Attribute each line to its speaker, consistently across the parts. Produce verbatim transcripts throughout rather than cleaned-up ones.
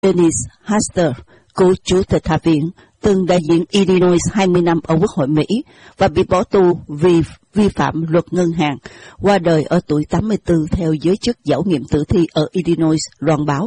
Speaker 1: Dennis Hastert, cựu chủ tịch Hạ viện, từng đại diện Illinois hai mươi năm ở Quốc hội Mỹ và bị bỏ tù vì vi phạm luật ngân hàng, qua đời ở tuổi tám mươi tư theo giới chức giảo nghiệm tử thi ở Illinois loan báo.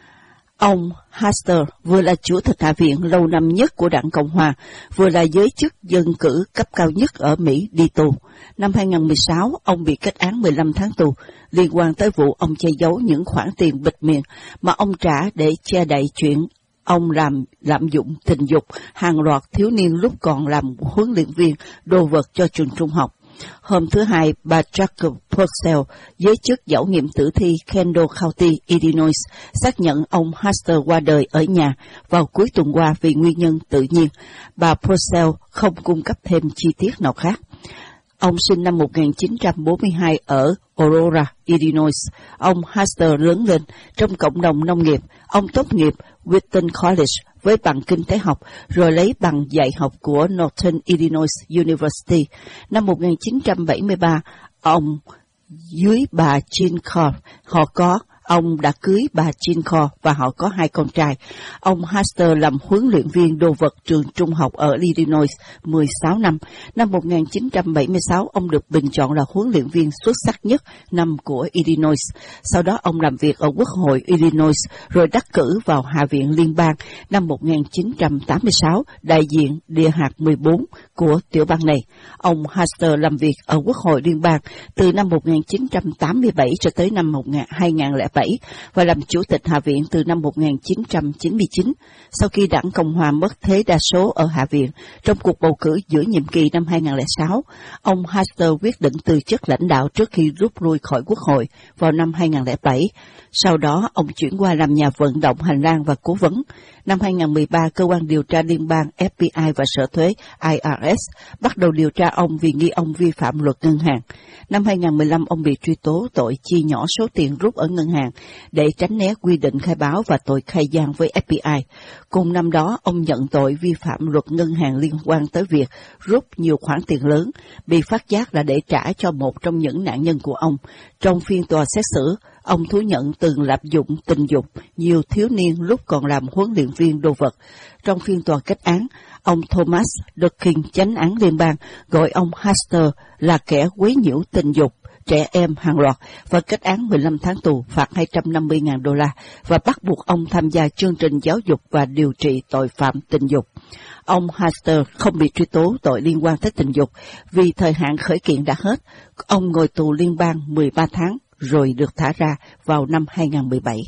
Speaker 1: Ông Hastert vừa là chủ tịch Hạ viện lâu năm nhất của Đảng Cộng Hòa, vừa là giới chức dân cử cấp cao nhất ở Mỹ đi tù. Năm hai không một sáu, ông bị kết án mười lăm tháng tù liên quan tới vụ ông che giấu những khoản tiền bịt miệng mà ông trả để che đậy chuyện ông làm lạm dụng tình dục hàng loạt thiếu niên lúc còn làm huấn luyện viên đồ vật cho trường trung học. Hôm thứ Hai, bà Jacob Purcell, giới chức giảo nghiệm tử thi Kendall County, Illinois, xác nhận ông Hastert qua đời ở nhà vào cuối tuần qua vì nguyên nhân tự nhiên. Bà Purcell không cung cấp thêm chi tiết nào khác. Ông sinh năm một nghìn chín trăm bốn mươi hai ở Aurora, Illinois. Ông Hastert lớn lên trong cộng đồng nông nghiệp. Ông tốt nghiệp Wheaton College với bằng kinh tế học, rồi lấy bằng dạy học của Northern Illinois University. Năm một nghìn chín trăm bảy mươi ba, ông dưới bà Jean Core, họ có Ông đã cưới bà Jean Core và họ có hai con trai. Ông Hastert làm huấn luyện viên đồ vật trường trung học ở Illinois mười sáu năm. Năm một nghìn chín trăm bảy mươi sáu, ông được bình chọn là huấn luyện viên xuất sắc nhất năm của Illinois. Sau đó ông làm việc ở Quốc hội Illinois, rồi đắc cử vào Hạ viện Liên bang. Năm một nghìn chín trăm tám mươi sáu, đại diện địa hạt mười bốn của tiểu bang này. Ông Hastert làm việc ở Quốc hội Liên bang từ năm một nghìn chín trăm tám mươi bảy cho tới năm hai nghìn lẻ bảy và làm chủ tịch Hạ viện từ năm một nghìn chín trăm chín mươi chín. Sau khi Đảng Cộng hòa mất thế đa số ở Hạ viện trong cuộc bầu cử giữa nhiệm kỳ năm hai nghìn không trăm lẻ sáu, ông Hastert quyết định từ chức lãnh đạo trước khi rút lui khỏi Quốc hội vào năm hai nghìn không trăm lẻ bảy. Sau đó, ông chuyển qua làm nhà vận động hành lang và cố vấn. Năm hai nghìn không trăm mười ba, cơ quan điều tra liên bang F B I và sở thuế I R S bắt đầu điều tra ông vì nghi ông vi phạm luật ngân hàng. Năm hai nghìn không trăm mười lăm, ông bị truy tố tội chia nhỏ số tiền rút ở ngân hàng để tránh né quy định khai báo và tội khai gian với F B I. Cùng năm đó, ông nhận tội vi phạm luật ngân hàng liên quan tới việc rút nhiều khoản tiền lớn, bị phát giác là để trả cho một trong những nạn nhân của ông. Trong phiên tòa xét xử, ông thú nhận từng lạm dụng tình dục nhiều thiếu niên lúc còn làm huấn luyện viên đồ vật. Trong phiên tòa kết án, ông Thomas Durkin, chánh án liên bang, gọi ông Hastert là kẻ quấy nhiễu tình dục trẻ em hàng loạt và kết án mười lăm tháng tù, phạt hai trăm năm mươi nghìn đô la và bắt buộc ông tham gia chương trình giáo dục và điều trị tội phạm tình dục. Ông Hastert không bị truy tố tội liên quan tới tình dục vì thời hạn khởi kiện đã hết. Ông ngồi tù liên bang mười ba tháng rồi được thả ra vào năm hai nghìn không trăm mười bảy.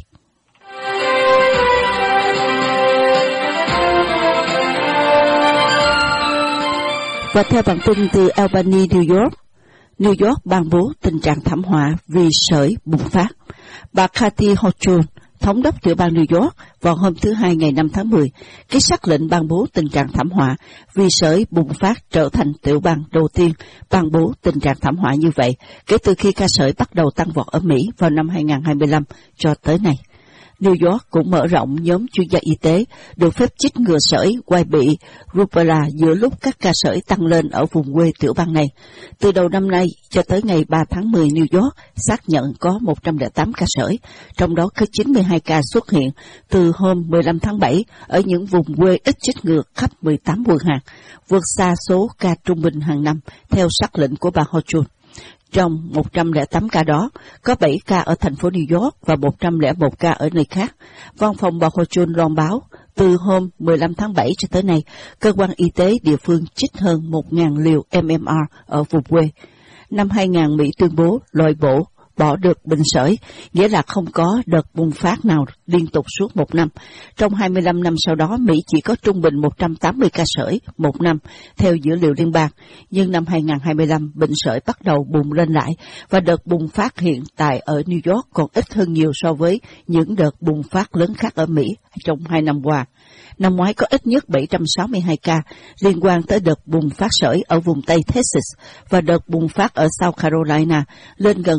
Speaker 1: Và theo bản tin từ Albany, New York, New York ban bố tình trạng thảm họa vì sởi bùng phát. Bà Kathy Hochul, thống đốc tiểu bang New York, vào hôm thứ Hai ngày năm tháng mười, ký sắc lệnh ban bố tình trạng thảm họa vì sởi bùng phát, trở thành tiểu bang đầu tiên ban bố tình trạng thảm họa như vậy kể từ khi ca sởi bắt đầu tăng vọt ở Mỹ vào năm hai nghìn không trăm hai mươi lăm cho tới nay. New York cũng mở rộng nhóm chuyên gia y tế được phép chích ngừa sởi, quai bị, rubella giữa lúc các ca sởi tăng lên ở vùng quê tiểu bang này. Từ đầu năm nay cho tới ngày ba tháng mười, New York xác nhận có một trăm lẻ tám ca sởi, trong đó có chín mươi hai ca xuất hiện từ hôm mười lăm tháng bảy ở những vùng quê ít chích ngừa khắp mười tám quận hạt, vượt xa số ca trung bình hàng năm theo sắc lệnh của bà Hochul. Trong một trăm lẻ tám ca đó, có bảy ca ở thành phố New York và một trăm lẻ một ca ở nơi khác. Văn phòng bà Hochul loan báo, từ hôm mười lăm tháng bảy cho tới nay, cơ quan y tế địa phương trích hơn một nghìn liều M M R ở vùng quê. Năm hai nghìn, Mỹ tuyên bố loại bỏ bỏ được bệnh sởi, nghĩa là không có đợt bùng phát nào liên tục suốt một năm. Trong hai mươi lăm năm sau đó, Mỹ chỉ có trung bình một trăm tám mươi ca sởi một năm, theo dữ liệu liên bang. Nhưng năm hai nghìn không trăm hai mươi lăm, bệnh sởi bắt đầu bùng lên lại, và đợt bùng phát hiện tại ở New York còn ít hơn nhiều so với những đợt bùng phát lớn khác ở Mỹ trong hai năm qua. Năm ngoái có ít nhất bảy trăm sáu mươi hai ca liên quan tới đợt bùng phát sởi ở vùng Tây Texas và đợt bùng phát ở South Carolina, lên gần một nghìn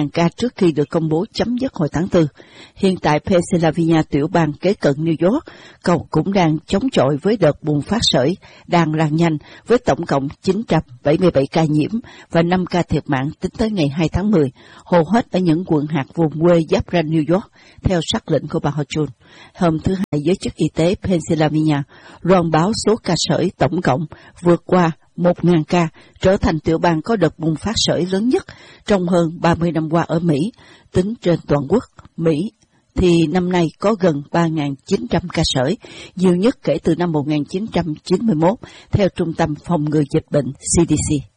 Speaker 1: nghìn ca trước khi được công bố chấm dứt hồi tháng tư. Hiện tại Pennsylvania, tiểu bang kế cận New York, cầu cũng đang chống chọi với đợt bùng phát sởi đang lan nhanh với tổng cộng chín trăm bảy mươi bảy ca nhiễm và năm ca thiệt mạng tính tới ngày hai tháng mười, hầu hết ở những quận hạt vùng quê giáp ranh New York, theo sắc lệnh của bà Hochul. Hôm thứ Hai, giới chức y tế Pennsylvania loan báo số ca sởi tổng cộng vượt qua một nghìn ca, trở thành tiểu bang có đợt bùng phát sởi lớn nhất trong hơn ba mươi năm qua ở Mỹ. Tính trên toàn quốc, Mỹ thì năm nay có gần ba nghìn chín trăm ca sởi, nhiều nhất kể từ năm một nghìn chín trăm chín mươi mốt, theo Trung tâm Phòng ngừa Dịch bệnh C D C.